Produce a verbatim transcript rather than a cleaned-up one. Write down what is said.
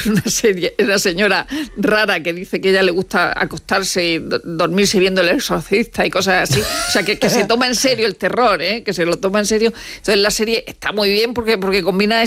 una serie, una señora rara que dice que a ella le gusta acostarse y do- dormirse viendo El Exorcista y cosas así. O sea, que, que se toma en serio el terror, ¿eh? Que se lo toma en serio. Entonces la serie está muy bien porque, porque combina